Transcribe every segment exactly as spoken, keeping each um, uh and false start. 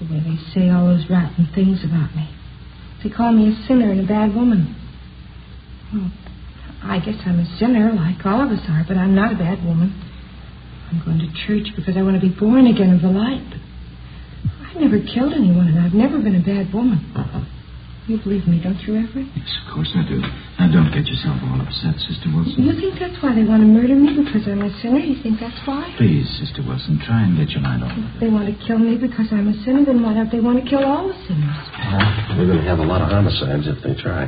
The way they say all those rotten things about me. They call me a sinner and a bad woman. Well, I guess I'm a sinner, like all of us are, but I'm not a bad woman. I'm going to church because I want to be born again of the light. But I've never killed anyone, and I've never been a bad woman. Uh-huh. You believe me, don't you, Everett? Yes, of course I do. Now, don't get yourself all upset, Sister Wilson. You think that's why they want to murder me, because I'm a sinner? You think that's why? Please, Sister Wilson, try and get your mind off. If they want to kill me because I'm a sinner, then why don't they want to kill all the sinners? Well, we're going to have a lot of homicides if they try.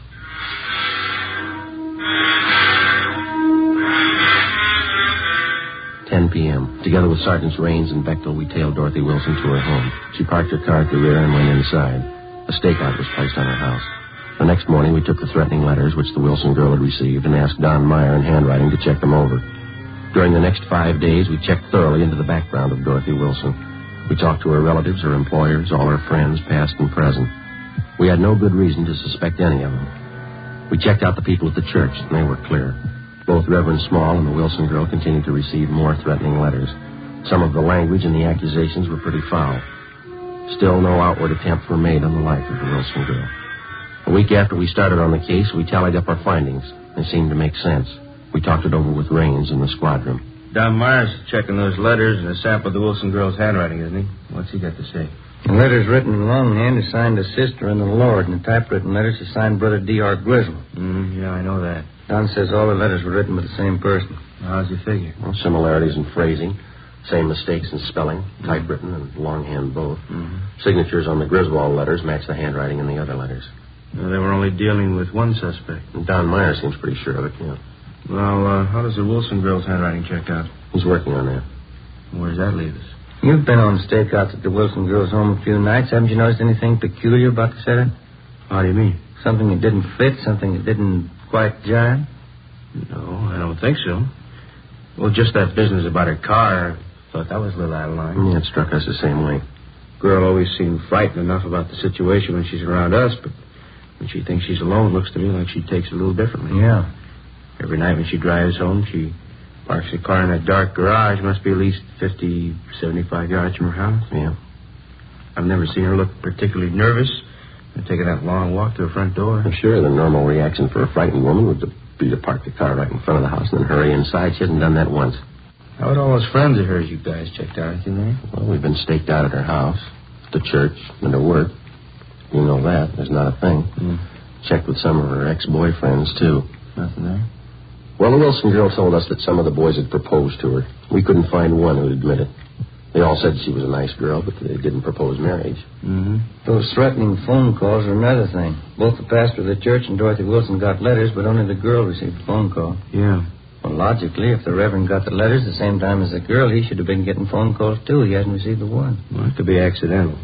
ten p.m. Together with Sergeants Raines and Bechtel, we tailed Dorothy Wilson to her home. She parked her car at the rear and went inside. A stakeout was placed on her house. The next morning, we took the threatening letters which the Wilson girl had received and asked Don Meyer in handwriting to check them over. During the next five days, we checked thoroughly into the background of Dorothy Wilson. We talked to her relatives, her employers, all her friends, past and present. We had no good reason to suspect any of them. We checked out the people at the church, and they were clear. Both Reverend Small and the Wilson girl continued to receive more threatening letters. Some of the language and the accusations were pretty foul. Still, no outward attempts were made on the life of the Wilson girl. A week after we started on the case, we tallied up our findings. They seemed to make sense. We talked it over with Raines in the squad room. Don Myers checking those letters and a sample of the Wilson girl's handwriting, isn't he? What's he got to say? The letters written in longhand are signed to Sister and the Lord, and the typewritten letters are signed Brother D R Grizzle. Mm, yeah, I know that. Don says all the letters were written by the same person. How's he figure? Well, similarities in phrasing, same mistakes in spelling, typewritten and longhand both. Mm-hmm. Signatures on the Griswold letters match the handwriting in the other letters. Well, they were only dealing with one suspect. And Don Meyer seems pretty sure of it, yeah. Well, uh, how does the Wilson girl's handwriting check out? He's working on that. Where does that leave us? You've been on stakeouts at the Wilson girl's home a few nights. Haven't you noticed anything peculiar about the setup? How do you mean? Something that didn't fit, something that didn't quite jive? No, I don't think so. Well, just that business about her car, I thought that was a little out of line. Yeah, it struck us the same way. Girl always seemed frightened enough about the situation when she's around us, but when she thinks she's alone, it looks to me like she takes it a little differently. Yeah. Every night when she drives home, she parks the car in a dark garage. Must be at least fifty, seventy-five yards from her house. Yeah. I've never seen her look particularly nervous and taking that long walk to her front door. I'm sure the normal reaction for a frightened woman would be to park the car right in front of the house and then hurry inside. She hasn't done that once. How about all those friends of hers you guys checked out, anything there? Well, we've been staked out at her house, at the church, and her work. You know that. There's not a thing. Mm. Checked with some of her ex-boyfriends, too. Nothing there? Well, the Wilson girl told us that some of the boys had proposed to her. We couldn't find one who'd admit it. They all said she was a nice girl, but they didn't propose marriage. Mm-hmm. Those threatening phone calls are another thing. Both the pastor of the church and Dorothy Wilson got letters, but only the girl received a phone call. Yeah. Well, logically, if the Reverend got the letters the same time as the girl, he should have been getting phone calls, too. He hasn't received a one. Well, it could be accidental.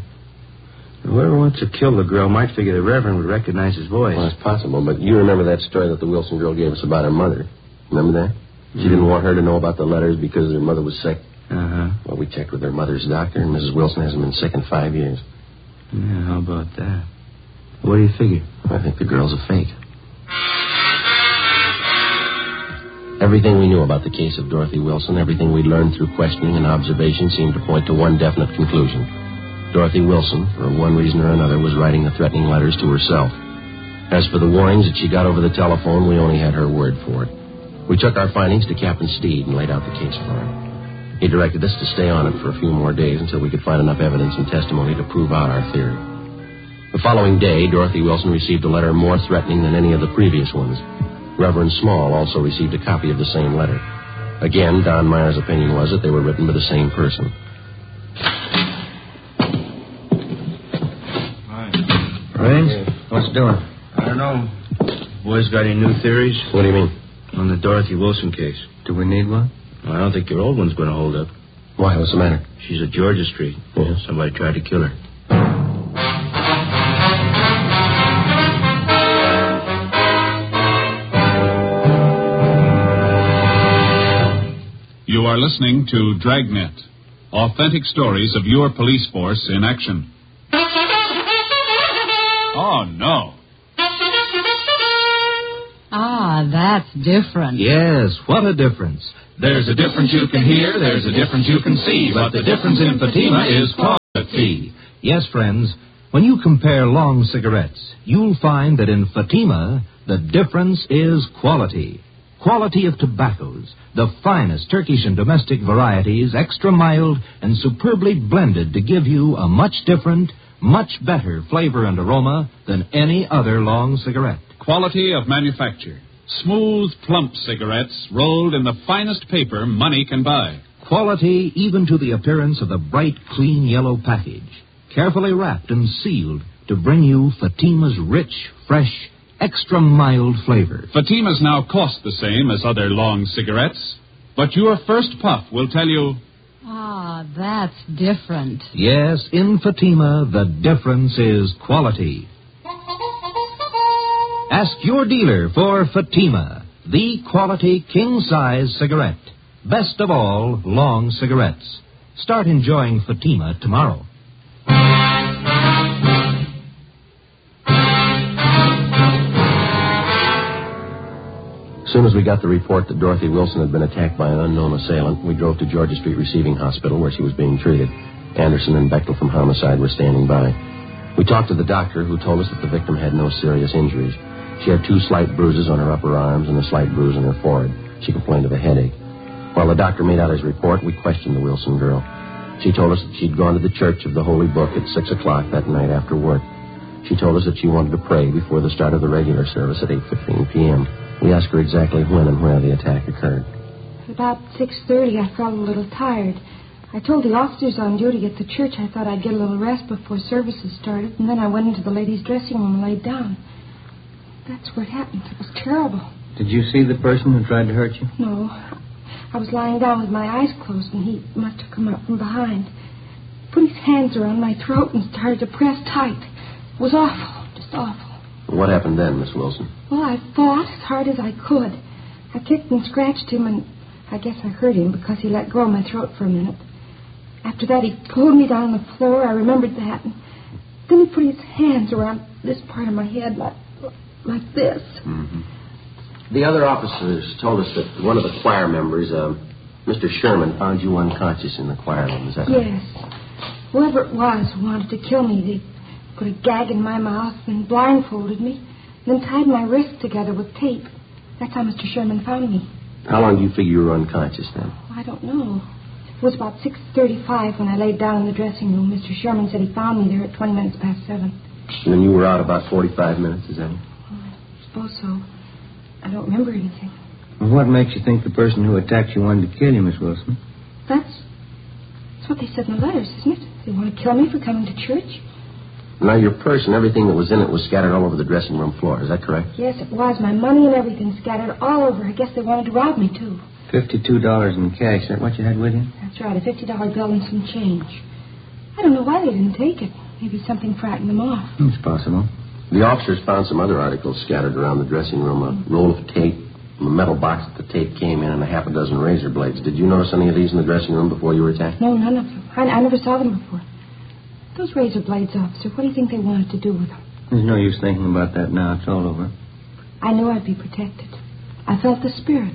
Whoever wants to kill the girl might figure the Reverend would recognize his voice. Well, it's possible, but you remember that story that the Wilson girl gave us about her mother. Remember that? She Mm-hmm. didn't want her to know about the letters because her mother was sick. Uh-huh. Well, we checked with her mother's doctor, and Missus Wilson hasn't been sick in five years. Yeah, how about that? What do you figure? I think the girl's a fake. Everything we knew about the case of Dorothy Wilson, everything we'd learned through questioning and observation seemed to point to one definite conclusion. Dorothy Wilson, for one reason or another, was writing the threatening letters to herself. As for the warnings that she got over the telephone, we only had her word for it. We took our findings to Captain Steed and laid out the case for him. He directed us to stay on it for a few more days until we could find enough evidence and testimony to prove out our theory. The following day, Dorothy Wilson received a letter more threatening than any of the previous ones. Reverend Small also received a copy of the same letter. Again, Don Meyer's opinion was that they were written by the same person. Raines, what's doing? I don't know. Boys got any new theories? What do you mean? On the Dorothy Wilson case. Do we need one? Well, I don't think your old one's going to hold up. Why? What's the matter? She's at Georgia Street. Yeah. Somebody tried to kill her. You are listening to Dragnet, authentic stories of your police force in action. Oh, no. Ah, that's different. Yes, what a difference. There's a difference you can hear, there's a difference you can see, but the difference in Fatima is quality. Yes, friends, when you compare long cigarettes, you'll find that in Fatima, the difference is quality. Quality of tobaccos, the finest Turkish and domestic varieties, extra mild and superbly blended to give you a much different, much better flavor and aroma than any other long cigarette. Quality of manufacture. Smooth, plump cigarettes rolled in the finest paper money can buy. Quality even to the appearance of the bright, clean yellow package, carefully wrapped and sealed to bring you Fatima's rich, fresh, extra mild flavor. Fatimas now cost the same as other long cigarettes, but your first puff will tell you... Ah, that's different. Yes, in Fatima, the difference is quality. Ask your dealer for Fatima, the quality king-size cigarette. Best of all, long cigarettes. Start enjoying Fatima tomorrow. As soon as we got the report that Dorothy Wilson had been attacked by an unknown assailant, we drove to Georgia Street Receiving Hospital where she was being treated. Anderson and Bechtel from Homicide were standing by. We talked to the doctor, who told us that the victim had no serious injuries. She had two slight bruises on her upper arms and a slight bruise on her forehead. She complained of a headache. While the doctor made out his report, we questioned the Wilson girl. She told us that she'd gone to the Church of the Holy Book at six o'clock that night after work. She told us that she wanted to pray before the start of the regular service at eight fifteen p.m. We asked her exactly when and where the attack occurred. About six thirty, I felt a little tired. I told the officers on duty at the church I thought I'd get a little rest before services started, and then I went into the ladies' dressing room and laid down. That's what happened. It was terrible. Did you see the person who tried to hurt you? No. I was lying down with my eyes closed, and he must have come up from behind. Put his hands around my throat and started to press tight. It was awful, just awful. What happened then, Miss Wilson? Well, I fought as hard as I could. I kicked and scratched him, and I guess I hurt him because he let go of my throat for a minute. After that, he pulled me down on the floor. I remembered that. And then he put his hands around this part of my head, like, like this. Mm-hmm. The other officers told us that one of the choir members, uh, Mister Sherman, found you unconscious in the choir room. Is that right? Yes. Whoever it was who wanted to kill me, they put a gag in my mouth and blindfolded me, then tied my wrists together with tape. That's how Mister Sherman found me. How long do you figure you were unconscious then? I don't know. It was about six thirty-five when I laid down in the dressing room. Mister Sherman said he found me there at twenty minutes past seven. And then you were out about forty-five minutes, is that it? Well, I suppose so. I don't remember anything. Well, what makes you think the person who attacked you wanted to kill you, Miss Wilson? That's, that's what they said in the letters, isn't it? They want to kill me for coming to church. Now, your purse and everything that was in it was scattered all over the dressing room floor. Is that correct? Yes, it was. My money and everything scattered all over. I guess they wanted to rob me, too. Fifty-two dollars in cash. Is that what you had with you? That's right, a fifty-dollar bill and some change. I don't know why they didn't take it. Maybe something frightened them off. It's possible. The officers found some other articles scattered around the dressing room. A roll of tape, a metal box that the tape came in, and a half a dozen razor blades. Did you notice any of these in the dressing room before you were attacked? No, none of them. I, I never saw them before. Those razor blades, officer, what do you think they wanted to do with them? There's no use thinking about that now. It's all over. I knew I'd be protected. I felt the spirit.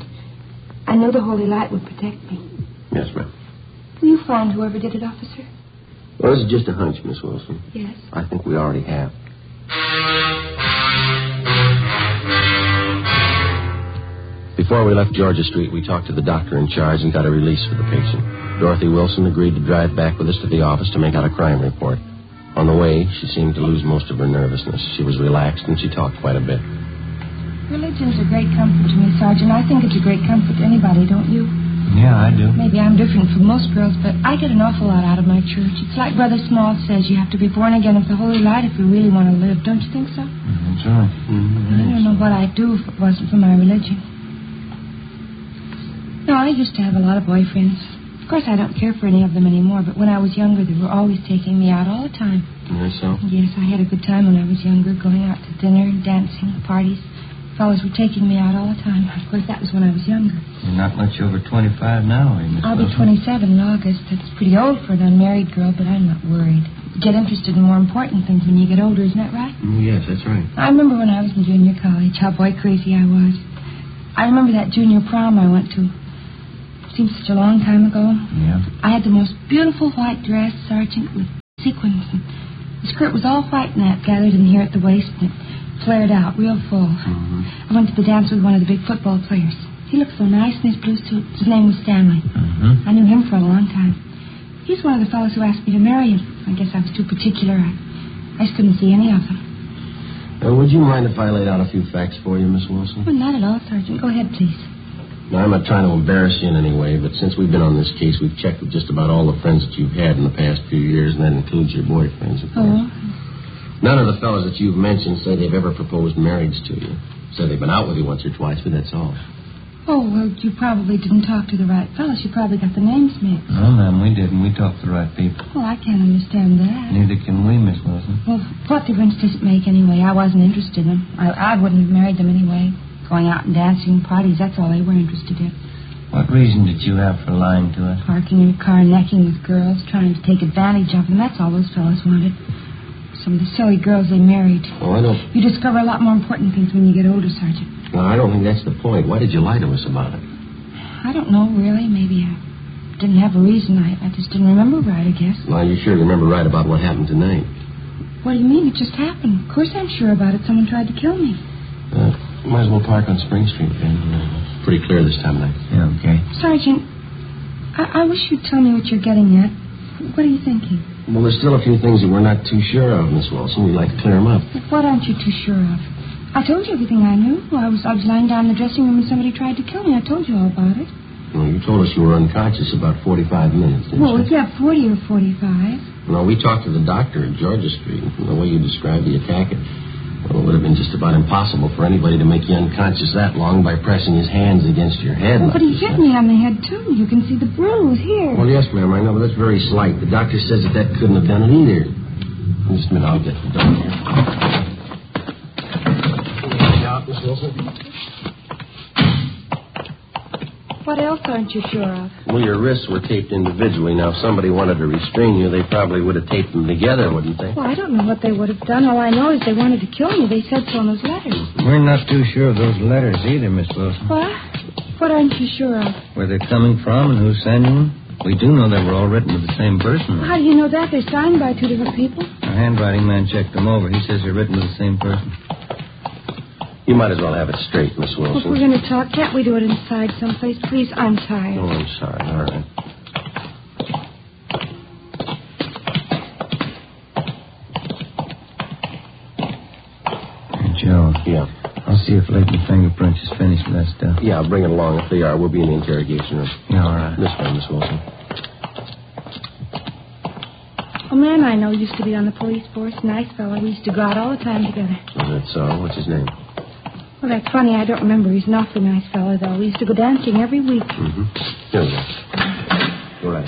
I knew the holy light would protect me. Yes, ma'am. Will you find whoever did it, officer? Well, this is just a hunch, Miss Wilson. Yes. I think we already have. Before we left Georgia Street, we talked to the doctor in charge and got a release for the patient. Dorothy Wilson agreed to drive back with us to the office to make out a crime report. On the way, she seemed to lose most of her nervousness. She was relaxed and she talked quite a bit. Religion's a great comfort to me, Sergeant. I think it's a great comfort to anybody, don't you? Yeah, I do. Maybe I'm different from most girls, but I get an awful lot out of my church. It's like Brother Small says, you have to be born again of the holy light if you really want to live. Don't you think so? That's right. Mm-hmm. I don't know what I'd do if it wasn't for my religion. No, I used to have a lot of boyfriends. Of course, I don't care for any of them anymore, but when I was younger, they were always taking me out all the time. Yes, so? Yes, I had a good time when I was younger, going out to dinner and dancing, parties. Fellows were taking me out all the time. Of course, that was when I was younger. You're not much over twenty-five now, are you, Miss I'll be Wilson? twenty-seven in August. That's pretty old for an unmarried girl, but I'm not worried. You get interested in more important things when you get older, isn't that right? Mm, yes, that's right. I remember when I was in junior college, how boy crazy I was. I remember that junior prom I went to. Seems such a long time ago. Yeah. I had the most beautiful white dress, Sergeant, with sequins. And the skirt was all white net gathered in here at the waist, and it flared out real full. Mm-hmm. I went to the dance with one of the big football players. He looked so nice in his blue suit. His name was Stanley. Mm-hmm. I knew him for a long time. He's one of the fellows who asked me to marry him. I guess I was too particular. I, I just couldn't see any of them. Uh, would you mind if I laid out a few facts for you, Miss Wilson? Well, not at all, Sergeant. Go ahead, please. Now, I'm not trying to embarrass you in any way, but since we've been on this case, we've checked with just about all the friends that you've had in the past few years, and that includes your boyfriends, of course. Oh? None of the fellows that you've mentioned say they've ever proposed marriage to you. Say they've been out with you once or twice, but that's all. Oh, well, you probably didn't talk to the right fellows. You probably got the names mixed. No, ma'am, we didn't. We talked to the right people. Well, I can't understand that. Neither can we, Miss Wilson. Well, what difference does it make anyway? I wasn't interested in them. I, I wouldn't have married them anyway. Going out and dancing, parties, that's all they were interested in. What reason did you have for lying to us? Parking in a car, necking with girls, trying to take advantage of them. That's all those fellows wanted. Some of the silly girls they married. Oh, I don't... You discover a lot more important things when you get older, Sergeant. No, I don't think that's the point. Why did you lie to us about it? I don't know, really. Maybe I didn't have a reason. I, I just didn't remember right, I guess. Well, you sure remember right about what happened tonight? What do you mean? It just happened. Of course I'm sure about it. Someone tried to kill me. Uh, might as well park on Spring Street, Ben. Uh, pretty clear this time of night. Yeah, okay. Sergeant, I, I wish you'd tell me what you're getting at. What are you thinking? Well, there's still a few things that we're not too sure of, Miss Wilson. We'd like to clear them up. What aren't you too sure of? I told you everything I knew. I was I was lying down in the dressing room and somebody tried to kill me. I told you all about it. Well, you told us you were unconscious about forty-five minutes, didn't Well, you? yeah, forty or forty-five. No, we talked to the doctor at Georgia Street. From the way you described the attack, it, well, it would have been just about impossible for anybody to make you unconscious that long by pressing his hands against your head. Well, but he hit me on the head, too. You can see the bruise here. Well, yes, ma'am, I know, but that's very slight. The doctor says that that couldn't have done it either. Just a minute, I'll get the doctor here. Out, Miss Wilson. What else aren't you sure of? Well, your wrists were taped individually. Now, if somebody wanted to restrain you, they probably would have taped them together, wouldn't they? Well, I don't know what they would have done. All I know is they wanted to kill me. They said so in those letters. We're not too sure of those letters either, Miss Wilson. What? What aren't you sure of? Where they're coming from and who's sending them. We do know they were all written to the same person. How do you know that? They're signed by two different people. Our handwriting man checked them over. He says they're written to the same person. You might as well have it straight, Miss Well, if Wilson. we're going to talk, can't we do it inside someplace? Please, I'm tired. Oh, I'm sorry. All right. Hey, Joe. Yeah. I'll see if Leighton Fingerprints is finished with that stuff. Yeah, I'll bring it along. If they are, we'll be in the interrogation room. Yeah, all right. This way, Miss Wilson. A man I know used to be on the police force. Nice fellow. We used to go out all the time together. Is that so? What's his name? Well, that's funny. I don't remember. He's an awfully nice fellow, though. We used to go dancing every week. Mm-hmm. Here we go. Go right.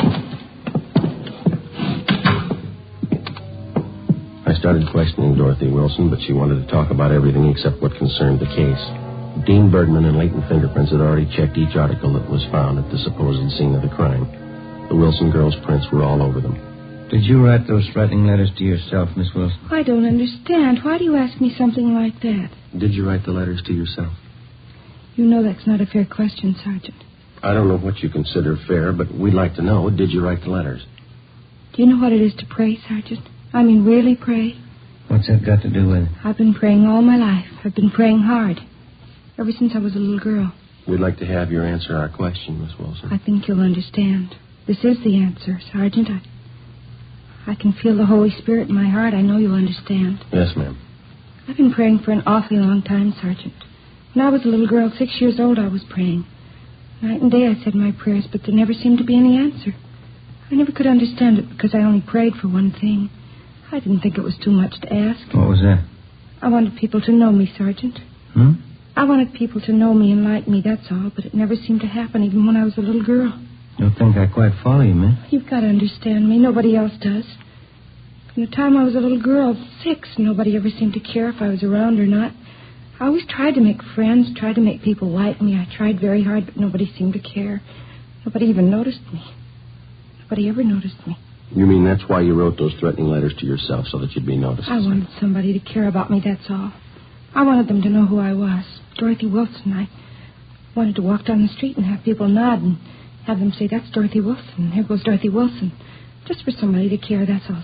I started questioning Dorothy Wilson, but she wanted to talk about everything except what concerned the case. Dean Bergman and Leighton Fingerprints had already checked each article that was found at the supposed scene of the crime. The Wilson girls' prints were all over them. Did you write those threatening letters to yourself, Miss Wilson? I don't understand. Why do you ask me something like that? Did you write the letters to yourself? You know that's not a fair question, Sergeant. I don't know what you consider fair, but we'd like to know, did you write the letters? Do you know what it is to pray, Sergeant? I mean, really pray? What's that got to do with it? I've been praying all my life. I've been praying hard. Ever since I was a little girl. We'd like to have your answer our question, Miss Wilson. I think you'll understand. This is the answer, Sergeant. I... I can feel the Holy Spirit in my heart. I know you'll understand. Yes, ma'am. I've been praying for an awfully long time, Sergeant. When I was a little girl, six years old, I was praying. Night and day I said my prayers, but there never seemed to be any answer. I never could understand it because I only prayed for one thing. I didn't think it was too much to ask. What was that? I wanted people to know me, Sergeant. Hmm? I wanted people to know me and like me, that's all, but it never seemed to happen even when I was a little girl. Don't think I quite follow you, miss. You've got to understand me. Nobody else does. From the time I was a little girl, six, nobody ever seemed to care if I was around or not. I always tried to make friends, tried to make people like me. I tried very hard, but nobody seemed to care. Nobody even noticed me. Nobody ever noticed me. You mean that's why you wrote those threatening letters to yourself, so that you'd be noticed? I wanted somebody to care about me, that's all. I wanted them to know who I was. Dorothy Wilson. I wanted to walk down the street and have people nod and have them say, that's Dorothy Wilson. Here goes Dorothy Wilson. Just for somebody to care, that's all, Sergeant.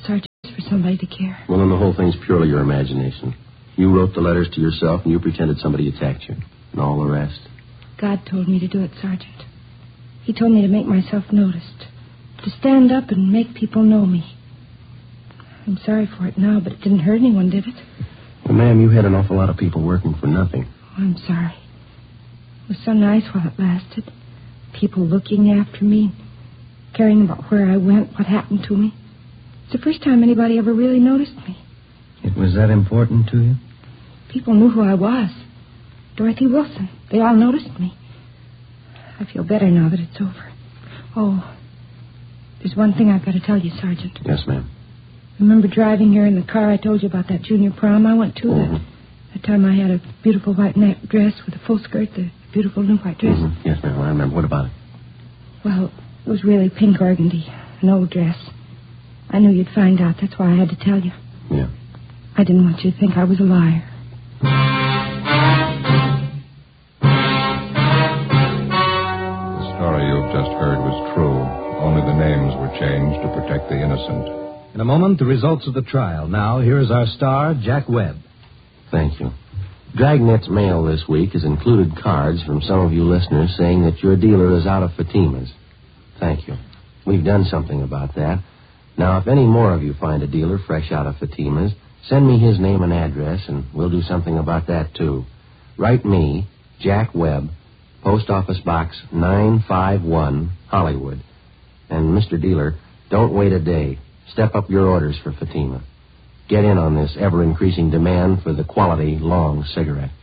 for somebody to care. Well, then the whole thing's purely your imagination. You wrote the letters to yourself, and you pretended somebody attacked you. And all the rest. God told me to do it, Sergeant. He told me to make myself noticed. To stand up and make people know me. I'm sorry for it now, but it didn't hurt anyone, did it? Well, ma'am, you had an awful lot of people working for nothing. Oh, I'm sorry. It was so nice while it lasted. People looking after me, caring about where I went, what happened to me. It's the first time anybody ever really noticed me. It was that important to you? People knew who I was. Dorothy Wilson. They all noticed me. I feel better now that it's over. Oh, there's one thing I've got to tell you, Sergeant. Yes, ma'am. Remember driving here in the car I told you about that junior prom I went to? Mm-hmm. That, that time I had a beautiful white neck dress with a full skirt, the beautiful new white dress. Mm-hmm. Yes, ma'am, I remember. What about it? Well, it was really pink organdy, an old dress. I knew you'd find out. That's why I had to tell you. Yeah. I didn't want you to think I was a liar. The story you've just heard was true. Only the names were changed to protect the innocent. In a moment, the results of the trial. Now, here is our star, Jack Webb. Thank you. Dragnet's mail this week has included cards from some of you listeners saying that your dealer is out of Fatima's. Thank you. We've done something about that. Now, if any more of you find a dealer fresh out of Fatima's, send me his name and address, and we'll do something about that, too. Write me, Jack Webb, Post Office Box nine five one, Hollywood. And, Mister Dealer, don't wait a day. Step up your orders for Fatima. Get in on this ever-increasing demand for the quality long cigarette.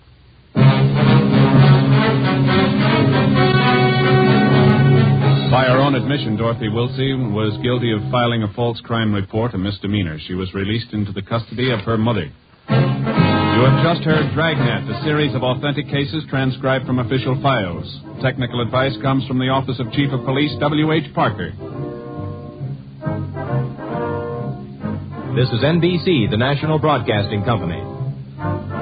By her own admission, Dorothy Wilson was guilty of filing a false crime report, a misdemeanor. She was released into the custody of her mother. You have just heard Dragnet, a series of authentic cases transcribed from official files. Technical advice comes from the Office of Chief of Police W H Parker. This is N B C, the national broadcasting company.